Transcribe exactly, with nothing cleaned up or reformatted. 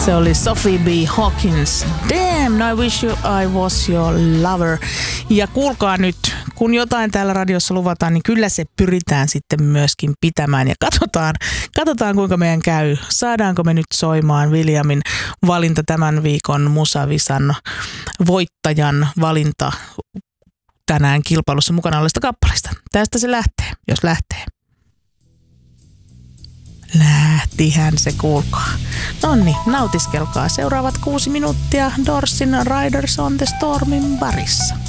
Se oli Sophie B. Hawkins. Damn, I wish you I was your lover. Ja kuulkaa nyt, kun jotain täällä radiossa luvataan, niin kyllä se pyritään sitten myöskin pitämään. Ja katsotaan, katsotaan kuinka meidän käy. Saadaanko me nyt soimaan Williamin valinta tämän viikon Musavisan voittajan valinta tänään kilpailussa mukana olevista kappaleista. Tästä se lähtee, jos lähtee. Lähtihän se, kuulkaa. Nonni, nautiskelkaa seuraavat kuusi minuuttia Dorsin Riders on the Stormin parissa.